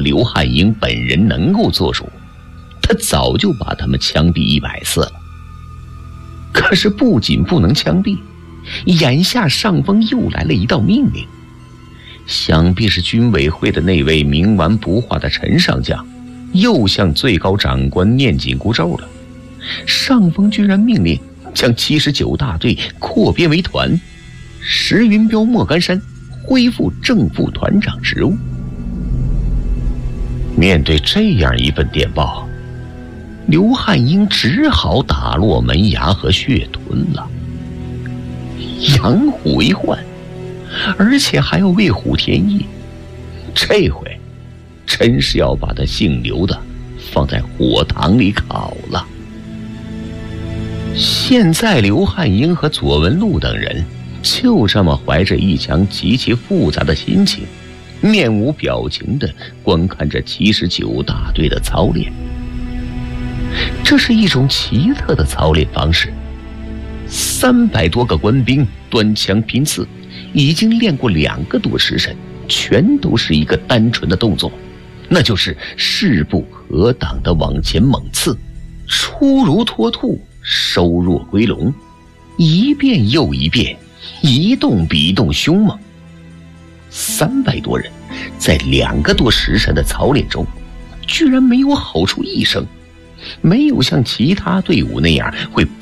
刘汉英本人能够做主，他早就把他们枪毙100次了。可是不仅不能枪毙，眼下上峰又来了一道命令，想必是军委会的那位冥顽不化的陈上将又向最高长官念紧箍咒了。上峰居然命令将79大队扩编为团，石云彪、莫干山恢复正副团长职务。面对这样一份电报，刘汉英只好打落门牙和血吞了。养虎为患，而且还要为虎添翼，这回真是要把他姓刘的放在火塘里烤了。现在刘汉英和左文禄等人就这么怀着一腔极其复杂的心情，面无表情地观看着79大队的操练。这是一种奇特的操练方式，300多个官兵端枪拼刺，已经练过2个多时辰，全都是一个单纯的动作，那就是势不可挡地往前猛刺，出如脱兔，收若归笼，一遍又一遍，一动比一动凶猛。300多人在2个多时辰的操练中，居然没有吼出一声，没有像其他队伍那样会